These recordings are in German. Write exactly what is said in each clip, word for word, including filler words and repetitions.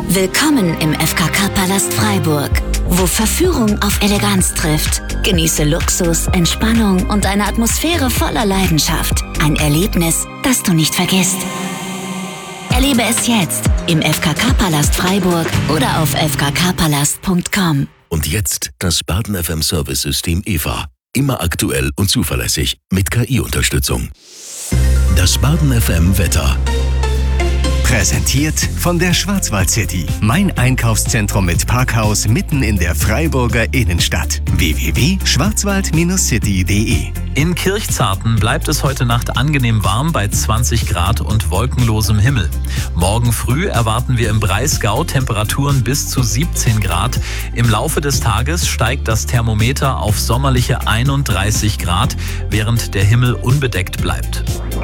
Willkommen im F K K-Palast Freiburg, wo Verführung auf Eleganz trifft. Genieße Luxus, Entspannung und eine Atmosphäre voller Leidenschaft. Ein Erlebnis, das du nicht vergisst. Erlebe es jetzt im F K K-Palast Freiburg oder auf f k k palast punkt com. Und jetzt das Baden F M Service-System E V A. Immer aktuell und zuverlässig mit K I-Unterstützung. Das Baden F M Wetter. Präsentiert von der Schwarzwald City. Mein Einkaufszentrum mit Parkhaus mitten in der Freiburger Innenstadt. w w w punkt schwarzwald city punkt de. In Kirchzarten bleibt es heute Nacht angenehm warm bei zwanzig Grad und wolkenlosem Himmel. Morgen früh erwarten wir im Breisgau Temperaturen bis zu siebzehn Grad. Im Laufe des Tages steigt das Thermometer auf sommerliche einunddreißig Grad, während der Himmel unbedeckt bleibt.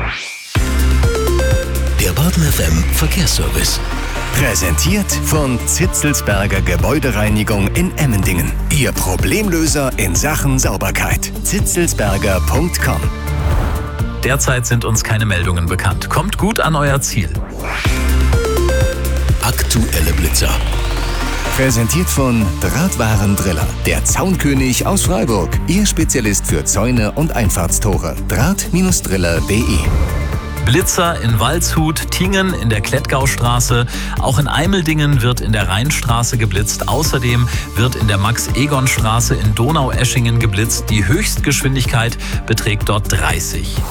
Der Baden F M Verkehrsservice. Präsentiert von Zitzelsberger Gebäudereinigung in Emmendingen. Ihr Problemlöser in Sachen Sauberkeit. zitzelsberger punkt com. Derzeit sind uns keine Meldungen bekannt. Kommt gut an euer Ziel. Aktuelle Blitzer. Präsentiert von Drahtwarendriller. Der Zaunkönig aus Freiburg. Ihr Spezialist für Zäune und Einfahrtstore. draht driller punkt de. Blitzer in Waldshut, Tingen in der Klettgaustraße. Auch in Eimeldingen wird in der Rheinstraße geblitzt. Außerdem wird in der Max-Egon-Straße in Donaueschingen geblitzt. Die Höchstgeschwindigkeit beträgt dort dreißig.